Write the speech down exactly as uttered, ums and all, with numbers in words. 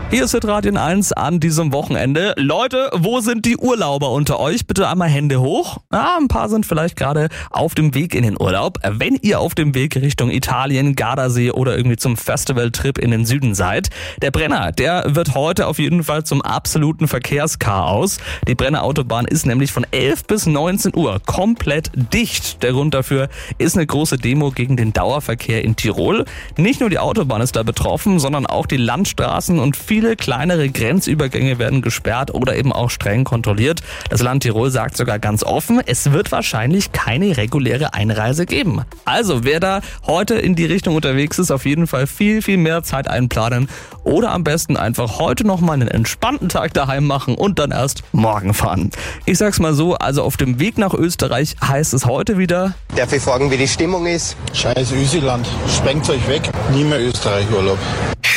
Hier ist Hitradio eins an diesem Wochenende. Leute, wo sind die Urlauber unter euch? Bitte einmal Hände hoch. Ja, ein paar sind vielleicht gerade auf dem Weg in den Urlaub. Wenn ihr auf dem Weg Richtung Italien, Gardasee oder irgendwie zum Festivaltrip in den Süden seid. Der Brenner, der wird heute auf jeden Fall zum absoluten Verkehrschaos. Die Brenner Autobahn ist nämlich von elf bis neunzehn Uhr komplett dicht. Der Grund dafür ist eine große Demo gegen den Dauerverkehr in Tirol. Nicht nur die Autobahn ist da betroffen, sondern auch die Landstraßen und viele Viele kleinere Grenzübergänge werden gesperrt oder eben auch streng kontrolliert. Das Land Tirol sagt sogar ganz offen, es wird wahrscheinlich keine reguläre Einreise geben. Also wer da heute in die Richtung unterwegs ist, auf jeden Fall viel, viel mehr Zeit einplanen oder am besten einfach heute nochmal einen entspannten Tag daheim machen und dann erst morgen fahren. Ich sag's mal so, also auf dem Weg nach Österreich heißt es heute wieder... Darf ich fragen, wie die Stimmung ist? Scheiß Ösiland, sprengt euch weg, nie mehr Österreich-Urlaub.